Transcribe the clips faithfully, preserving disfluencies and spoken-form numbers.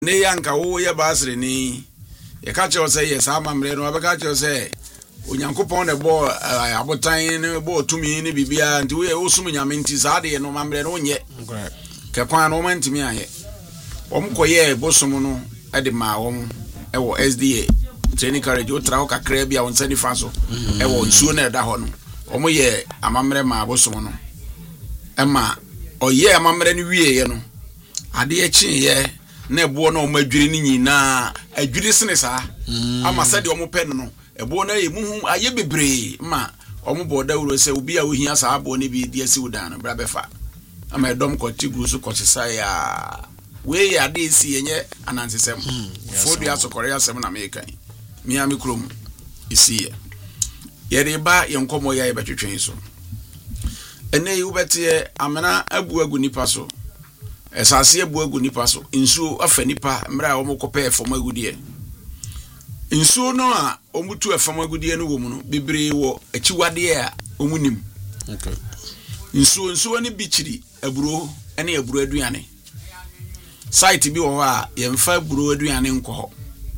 ne yanka wo ye basre ni ye ka che o se yes amamre no abeka che o se onyankopon ne bo abotan ne bo tumi ne bibia nti wo ye osum nyame nti saade no mamre no nye ke kwan no man timi aye om koye bosum no e de ma won e wo S D A training courage o trawo kakra bia won sani faso e wo nsuo na da ho no om ye amamre ma bosum no e ma oye amamre no wie ye no ade e chi ye na ebo na o madwiri ni nyina adwiri sene saa ama sade o mo pɛ no ebo na ye muhu aye bebre ma o mo boda wuro se obi a ohia saa abo ne bi di asi wudan no bra befa ama edom kwati gu so kwotesa ya we ya de si yenye anansesem fodu ya sokore asem na mekan mia me krom isi ye yere ba ye nkomo ya ye betwetwen so ene yi ubete amena abu agu nipa so esase abu agu nipa so nsuo afa nipa mra wo mokopɛ fom agudie nsuo no a omutu afam agudie no wo mu no bibre wo achiwade a omunim okay nsuo nsuo ne bichiri aburo ene aburo aduane site bi wo ha yemfa aburo aduane nko ho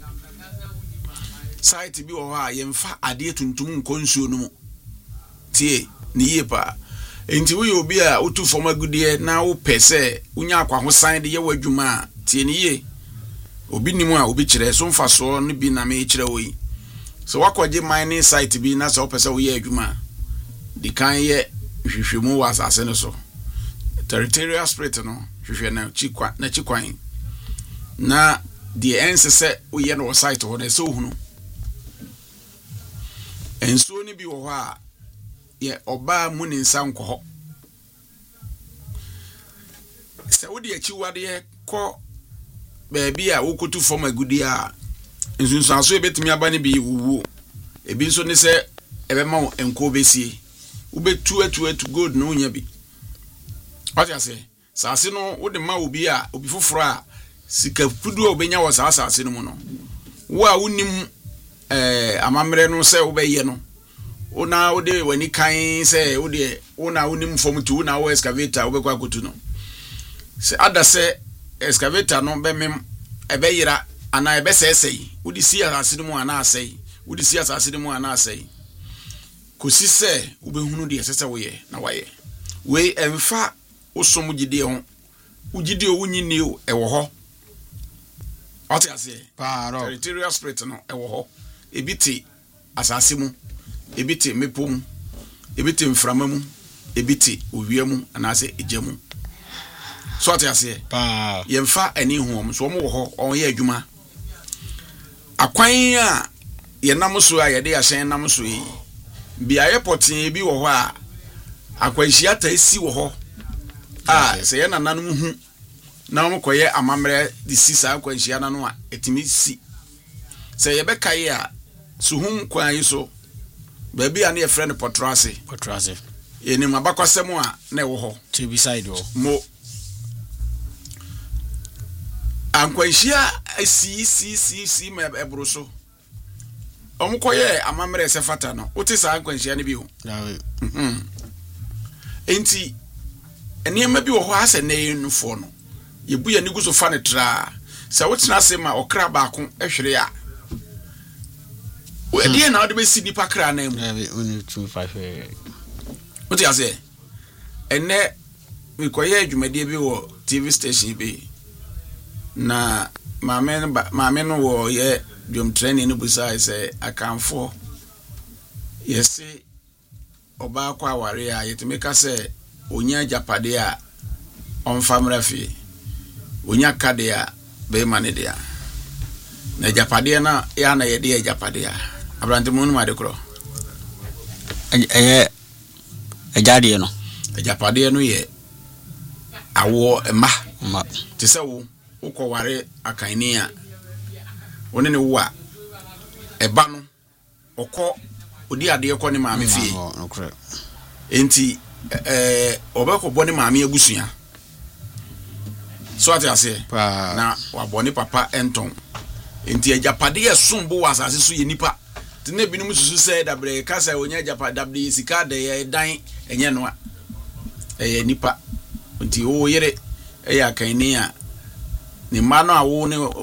site bi wo ha yemfa ade tuntum nko nsuo no mu tie ni yepa enti wo obi a otu fom agudie na wo pese unya akwa ho san de ye wadwuma tie ni ye obi nimu a obi kire so mfa so no bi na me kire wo yi so wakwaje mining site bi na so pese wo ye adwuma di kan ye hwehwemu wa asase no so territorial spirit no hwehwe na chikwa na chikwan na the ensese wo ye no site ho na so hunu enso ni bi wo ha ye oba mu ni nsa nko ho se wo de achiwade ko baabi a wokotu fom agudi a nsunsanso ebetimi aba ne bi wuwu ebi nso ne se ebe ma enko besie ubetu atu atu gold no nya bi ati ase saase no wo de ma obi a obi foforo a sika pudu a obenya wo saase no mu no wo a wonim eh amamre no se wo be ye no ona wo de wani kan se wo de ona wonim fom tu na wo excavator wo be kwa kotu no se ada se excavator no be mem ebe yira ana ebe sesei udi si asase no mu ana asei udi si asase no mu ana asei kosi se ubehunu de sese wo ye na waye we emfa osom gide ho ugide o wunyini o ewo ho oti ase paaro territorial spirit no ewo ho ebiti asase mu ebiti mepom ebiti mframa mu ebiti owia mu ana se ejemu so ati ase pa yemfa ani huom so mo wo ho on ye adwuma akwan a ye nam so a ye de ahyen nam so yi bia airportin bi wo ho a akwanhia ta esi wo ho a se ye nananum hu na mo koye amamre di sisa akwanhia na no a etimi si se ye bekai a suhum kwan yi so ba bia na ye friend potrase potrase ye ni mabakosem a na wo ho to beside wo mo ankwanhia si si si si me ebro so omkoye amamre se fata no uti sa ankwanhia ne bi ho nawe mhm enti enema bi wo ho ase ne nufo no yebu ya nigu so fa ne tra sa wotina se ma okra ba ko ehwere a we die na wo de be si nipa kra na mu nawe oni two five uti ase enne mi koye adwumade bi wo T V station bi na maame maame no wo ye dwom training no busa say akanfo yesi oba kwa aware a yetimeka say onya japade a onfamra fi onya kade a be mane dia na japade na ya na ye dia japade a abrante mu no made kro eh ejade no japade no ye awo ema ma tese wo uko ware akani a woni ne wo a eba no okọ odi ade ko ne maame fie enti eh obeko boni maame agusua so ati ase na waboni papa enton enti ajapade esumbo wasase so ye nipa tene binum susu se dabre kasa onya ajapade dabre sika de ye dan enye no a eh nipa enti o yere eh akani a ni mma no a wo ne